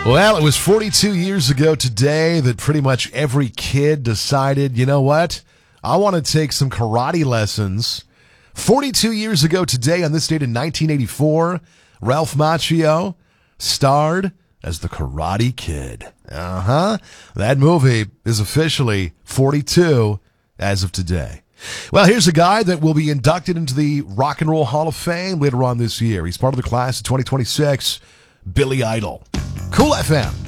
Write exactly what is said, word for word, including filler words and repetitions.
Well, it was forty-two years ago today that pretty much every kid decided, you know what? I want to take some karate lessons. forty-two years ago today, on this date in nineteen eighty-four, Ralph Macchio starred as the Karate Kid. Uh-huh. That movie is officially forty-two as of today. Well, here's a guy that will be inducted into the Rock and Roll Hall of Fame later on this year. He's part of the class of twenty twenty-six, Billy Idol. Cool F M.